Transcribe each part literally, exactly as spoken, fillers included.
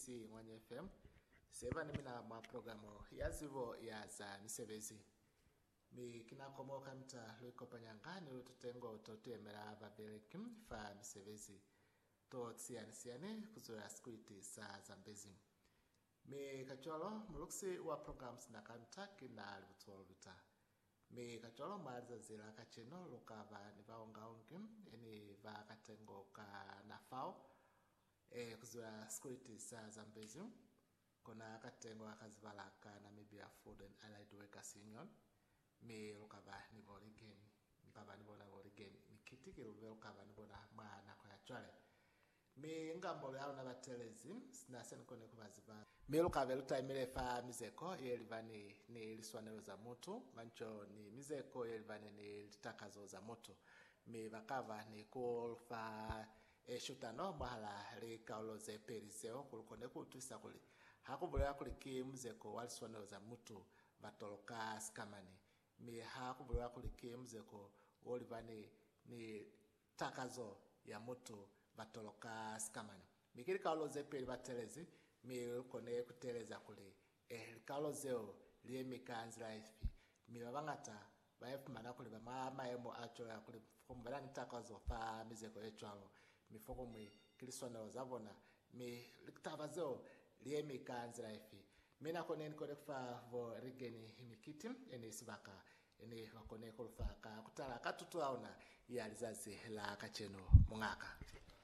C Mwanya F M seva ni mina mwa programu ya zivo ya za misebezi mi kinakomoka mta luikopanyangani ututengo utotuemera babelekim fa misebezi to tsiani siani kuzura skwiti sa zambezi mi kacholo muluksi wa programs na kantaki na libutuwa vita mi kacholo maza zila kachino lukava ni vaonga ongim eni va katengo ka nafao e kuzura skwiti sa zambezi kona katengo akazivala ka Namibia Food and Allied Workers Union mi lukava ni borigen lukava ni bona borigen mi kitiki lukava ni bona mwana kwa chwale mi ngambo yao na batelezi na sen kone kubaziba mi lukava lutaimile fa mizeko yelivani ni liswanelo za mutu mancho ni mizeko yelivani ni litakazo za mutu mi bakava ni kulfa e shutano mahala li kauloze periseo kulukone kutwisa kuli hakubulera kuliki muzeko waliswanelo za mutu batoloka skamani mi hakubulera kuliki muzeko wolivani ni takazo ya mutu batoloka skamani mikiri kauloze peri batelezi mi kone kuteleza kuli eh kaulozeo liye mikanzira ifi mi babangata bayefumana kuli bamama emo acho ya kuli kumbala nitakazo fa mizeko yechwalo mifoko mwi kiliswanelo zabona mi likutavazeo liye mikanzira ifi mina kone nikone kufa vo rigeni himikiti eni sibaka eni wakone kulufaka kutala katutu aona ya lizazi la kacheno mungaka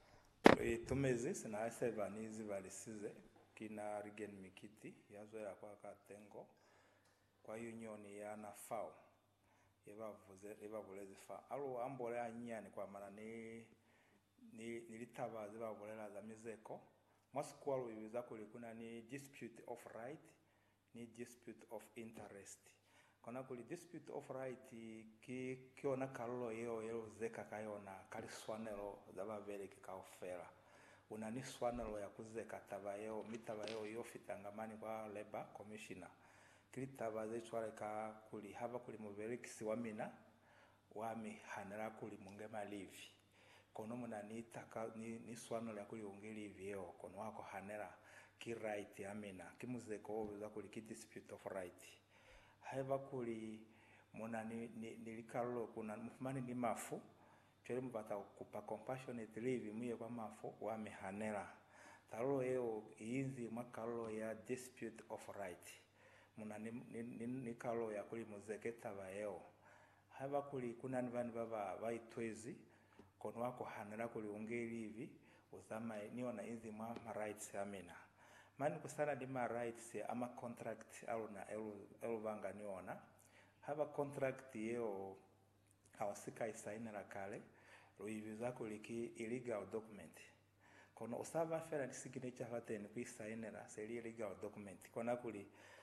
tumezi sina sevanizi valisize kina rigeni mikiti yazo ya kwa katengo kwa union ya nafao eba vuze eba volezi fa alo ambole anyani kwa mana ni ni nilitaba ziba volela za mizeko masikwalo bibiza kuli kuna ni dispute of right ni dispute of interest kona kuli dispute of right ki kiona kallo yeo yeo zeka kayona kali swanelo zaba vele kikaofera una ni swanelo ya kuzeka tabayo mitabayo yofitangamani kwa labor commissioner kilitaba zechwale ka kuli haba kuli muberekisi wamina wami hanera kuli mungema livi kono muna ni taka ni, ni swanelo ya kuli ungeli vyeo kono wako hanera ki right amina kimuzeko za kuli ki dispute of right haiba kuli muna ni nilikalo kuna mfumani ni mafu chele mbata kupa compassionate leave muye kwa mafu wa mihanera talo eo inzi makalo ya dispute of right muna ni ni, ni kalo ya kuli muzeketa bayo haiba kuli kuna nvani baba baitwezi kono wako hanera kuli ungeli hivi uzama niona inzi ma rights amina mani kusana di ma rights ama contract au na elu elu vanga niona haba contract yeo hawasika isainera kale ruiviza kuliki illegal document kono usaba fera ni signature haten ku isainera seli illegal document kona kuli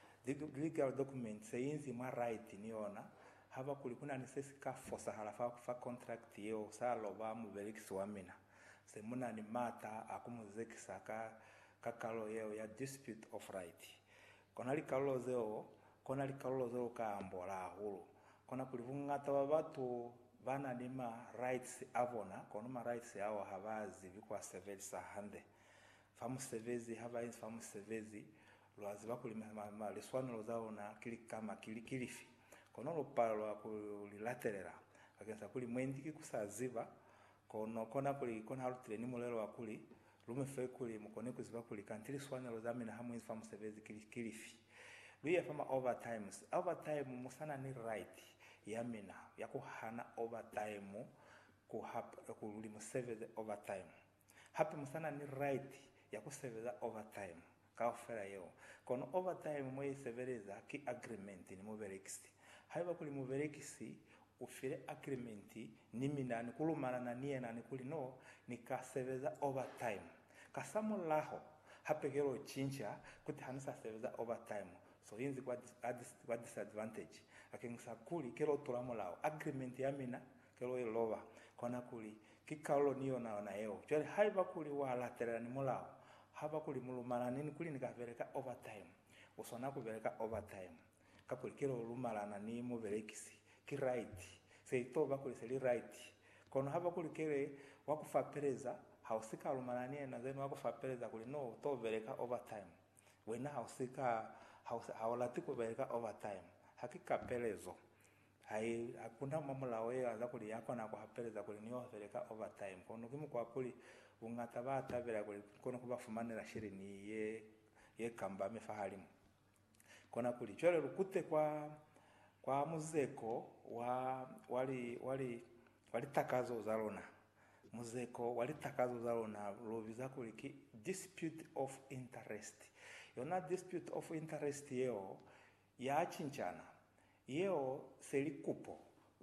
legal document seinzi ma right niona haba kuli kuna nisesika fosa halafa fa contract yeo salo ba mu belix wamina semuna ni mata akumuzekisa ka kakalo yeo ya dispute of right kona likalo zeo kona likalo zeo ka ambola hulu kona kulivungata wabatu bana nima rights avona kona ma rights yao habazi bikwa sevezi sahande famu sevezi haba famu sevezi lwazi bakulima ma leswanelo zao na kili kama kili kilifi kona lo palo kulilaterera agenza kuli mwendiki kusaziba kono kona kuli kona halutire ni molelo wakuli lumefe kuli mukone kuziba kuli kantili swanelo zamina hamwe famu sevezi kilifi luya fama overtimes overtime musana ni right yamina yakuhana overtime ku hap kululi museveze overtime hapi musana ni right yakuseveza overtime ka ofera yo kono overtime mwe severeza ki agreement ni muberekisi haiba kuli muberekisi ufire agreement ni minani kulumana na niye nani kuli no nikaseveza overtime kasamo laho hapegero chincha kuti hanisa seveza overtime so yinzi kwa kwa disadvantage akengisa kuli kero tulamo lao agreement yamina kero ilova kona kuli kikalo niyo na na yeo chale haiba kuli wala terani mulao haba kuli mulumana nini kuli nikavereka overtime usona kuvereka overtime kakuli kero lumala na ni muberekisi ki right seito bakuli seli right kono haba kuli kere wakufa pereza hausika alumalanie na zenu wako fapeleza kuli no to vereka overtime wena hausika haulati kuvereka overtime hakika pelezo hai hakuna mamula wewe aza kuli yako na kuhapeleza kuli niyo vereka overtime kono kimu kwa kuli ungatabata vera kuli kono kubafumanira shirini ye ye kamba mefahalimu kona kuli chole lukute kwa kwa muzeko wa wali wali wali takazo zalona muzeko wali takazo zalona lobiza kuliki dispute of interest yona dispute of interest yeo ya chinchana yeo selikupo